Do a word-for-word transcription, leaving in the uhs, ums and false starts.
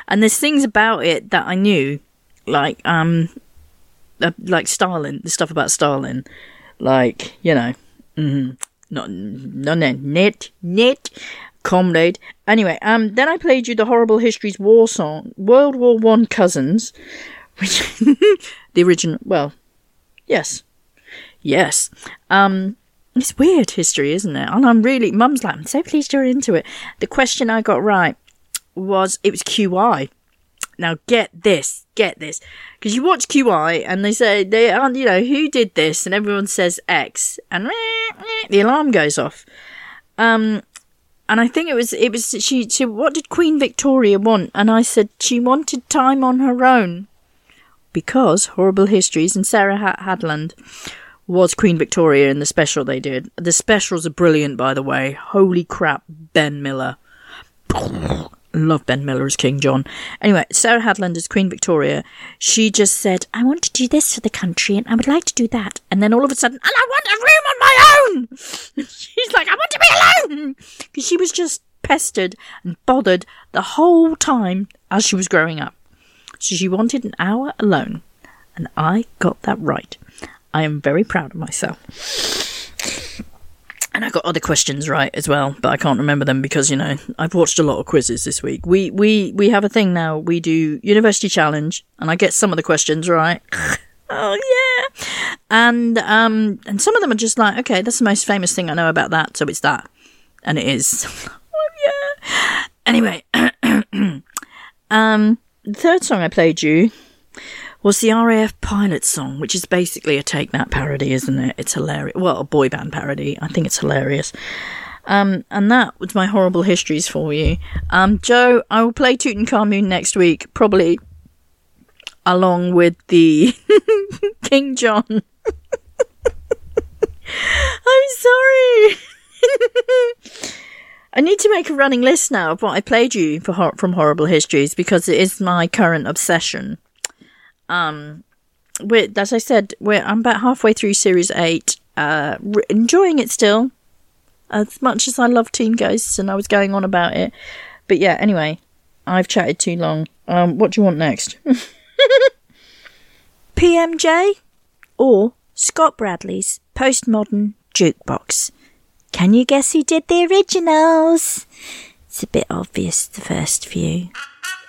And there's things about it that I knew, like um, uh, like Stalin, the stuff about Stalin, like you know, mm-hmm, not no no net net comrade. Anyway, um, then I played you the Horrible Histories war song, World War One Cousins, which the original. Well, yes, yes. Um. It's weird history, isn't it? And I'm really, Mum's like, I'm so pleased you're into it. The question I got right was, it was Q I. Now get this, get this. Because you watch Q I and they say, they aren't, you know, who did this? And everyone says X. And the alarm goes off. Um, and I think it was, it was, she, she, what did Queen Victoria want? And I said, she wanted time on her own. Because Horrible Histories and Sarah H- Hadland was Queen Victoria in the special they did. The specials are brilliant, by the way. Holy crap, Ben Miller. Love Ben Miller as King John. Anyway, Sarah Hadland as Queen Victoria. She just said, I want to do this for the country and I would like to do that. And then all of a sudden, and I want a room on my own! She's like, I want to be alone! Because she was just pestered and bothered the whole time as she was growing up. So she wanted an hour alone. And I got that right. I am very proud of myself. And I got other questions right as well, but I can't remember them because, you know, I've watched a lot of quizzes this week. We we we have a thing now. We do University Challenge, and I get some of the questions right. Oh, yeah. And um, and some of them are just like, okay, that's the most famous thing I know about that, so it's that. And it is. Oh, yeah. Anyway. um, the third song I played you was the R A F Pilot song, which is basically a Take That parody, isn't it? It's hilarious. Well, a boy band parody. I think it's hilarious. Um, and that was my Horrible Histories for you. Um, Joe, I will play Tutankhamun next week, probably along with the King John. I'm sorry. I need to make a running list now of what I played you for from Horrible Histories because it is my current obsession. Um, we're, as I said, we're, I'm about halfway through series eight, uh, re- enjoying it still, as much as I love Teen Ghosts and I was going on about it. But yeah, anyway, I've chatted too long. Um, what do you want next? P M J or Scott Bradley's Postmodern Jukebox? Can you guess who did the originals? It's a bit obvious, the first few.